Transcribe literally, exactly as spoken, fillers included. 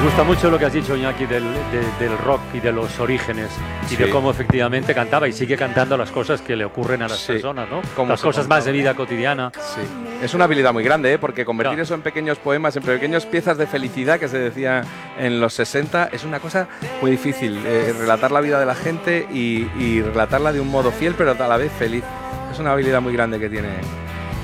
Me gusta mucho lo que has dicho, Iñaki, del, de, del rock y de los orígenes y Sí. de cómo efectivamente cantaba y sigue cantando las cosas que le ocurren a las Sí. personas, ¿no? Cómo Las se cosas contaba. más de vida cotidiana. Sí, es una habilidad muy grande, ¿eh? Porque convertir Ya. eso en pequeños poemas, en pequeñas piezas de felicidad que se decía en los sesenta, es una cosa muy difícil. Eh, relatar la vida de la gente y, y relatarla de un modo fiel, pero a la vez feliz. Es una habilidad muy grande que tiene